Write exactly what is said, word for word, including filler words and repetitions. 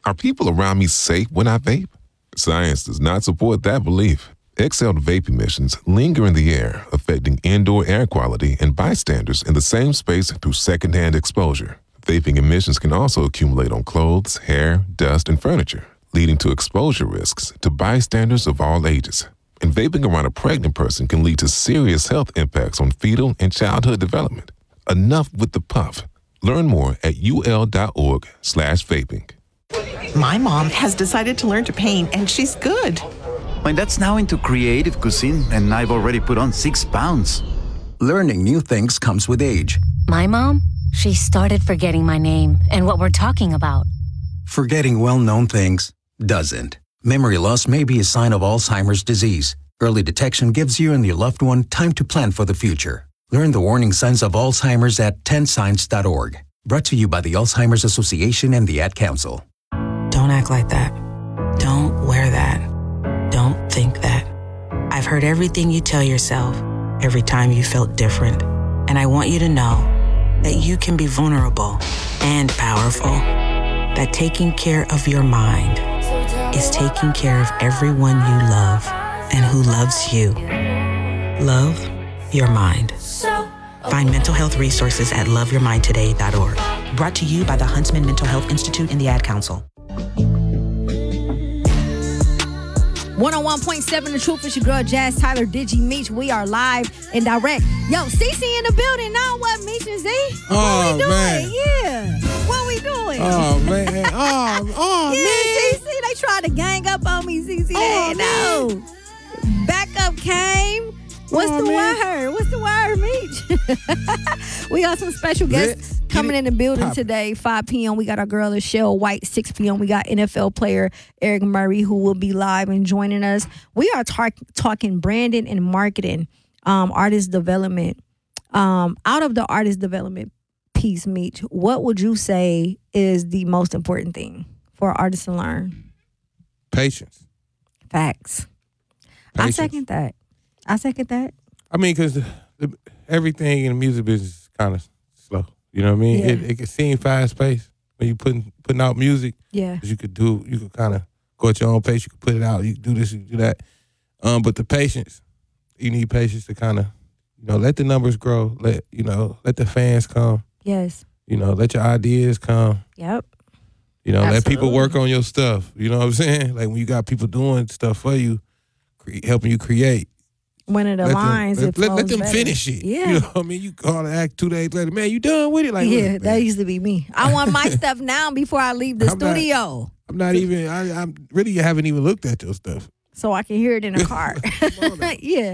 Are people around me safe when I vape? Science does not support that belief. Exhaled vape emissions linger in the air, affecting indoor air quality and bystanders in the same space through secondhand exposure. Vaping emissions can also accumulate on clothes, hair, dust, and furniture, leading to exposure risks to bystanders of all ages. And vaping around a pregnant person can lead to serious health impacts on fetal and childhood development. Enough with the puff. Learn more at ul.org slash vaping. My mom has decided to learn to paint, and she's good. My dad's now into creative cuisine, and I've already put on six pounds. Learning new things comes with age. My mom, she started forgetting my name and what we're talking about. Forgetting well-known things doesn't. Memory loss may be a sign of Alzheimer's disease. Early detection gives you and your loved one time to plan for the future. Learn the warning signs of Alzheimer's at ten signs dot org. Brought to you by the Alzheimer's Association and the Ad Council. Don't act like that. Don't wear that. Don't think that. I've heard everything you tell yourself every time you felt different. And I want you to know that you can be vulnerable and powerful. That taking care of your mind is taking care of everyone you love and who loves you. Love your mind. Find mental health resources at love your mind today dot org. Brought to you by the Huntsman Mental Health Institute and the Ad Council. one oh one point seven The Truth. It's your girl, Jazz Tyler, Digi Meech. We are live and direct. Yo, Cece in the building now. What, Meech and Z? Oh, what we doing? man. Yeah. What we doing? Oh, man. Oh, oh, yeah, man. Cece, they tried to gang up on me, Cece. Oh, they no. Backup came. What's oh, the man. word? What's the word, Meech? We got some special guests Let, coming in the building pop. today. five p.m. We got our girl, Michelle White. six p.m. We got N F L player Eric Murray, who will be live and joining us. We are tar- talking branding and marketing, um, artist development. Um, out of the artist development piece, Meech, what would you say is the most important thing for artists to learn? Patience. Facts. Patience. I second that. I second that. I mean, because everything in the music business is kind of slow. You know what I mean? Yeah. It, it can seem fast paced when you putting putting out music. Yeah. 'Cause you could do, you could kind of go at your own pace. You could put it out. You could do this, you could do that. Um, but the patience, you need patience to kind of, you know, let the numbers grow. Let you know, let the fans come. Yes. You know, let your ideas come. Yep. You know, let Absolutely. people work on your stuff. You know what I'm saying? Like when you got people doing stuff for you, cre- helping you create. When it Let them- aligns, let, it let, flows let them better. finish it. Yeah. You know what I mean? You call and act two days later, man, you done with it? Like, Yeah, look, that man, used to be me. I want my stuff now before I leave the I'm not- studio. I'm not even, I, I'm really haven't even looked at your stuff. So I can hear it in the car. Come on now. Yeah.